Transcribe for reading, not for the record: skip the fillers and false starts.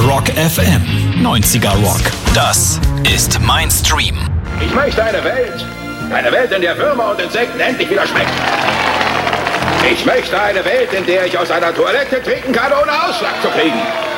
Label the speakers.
Speaker 1: Rock FM 90er Rock. Das ist mein Stream.
Speaker 2: Ich möchte eine Welt, in der Würmer und Insekten endlich wieder schmecken. Ich möchte eine Welt, in der ich aus einer Toilette trinken kann, ohne Ausschlag zu kriegen.